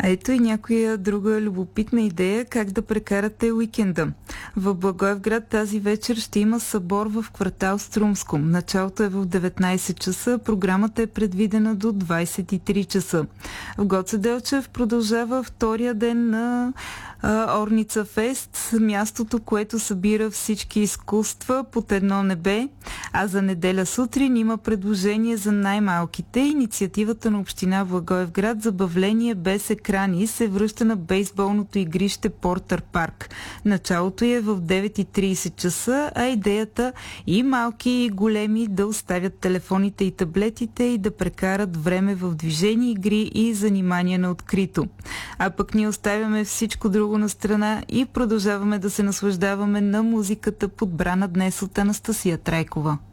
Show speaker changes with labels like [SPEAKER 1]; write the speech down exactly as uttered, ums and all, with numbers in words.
[SPEAKER 1] А ето и някоя друга любопитна идея как да прекарате уикенда. В Благоевград тази вечер ще има събор в квартал Струмско. Началото е в деветнайсет часа, програмата е предвидена до двайсет и три часа. В Гоце Делчев продължава втория ден на а, Орница Фест, мястото, което събира всички изкуства под едно небе. А за неделя сутрин има предложение за най-малките. Инициативата на община Благоевград "Забавление без екрани" се връща на бейсболното игрище Портър парк. Началото е в девет и трийсет часа, а идеята и малки и големи да оставят телефоните и таблетите и да прекарат време в движени игри и занимания на открито. А пък ние оставяме всичко друго на страна и продължаваме да се наслаждаваме на музиката, подбрана днес от Анастасия Трайкова.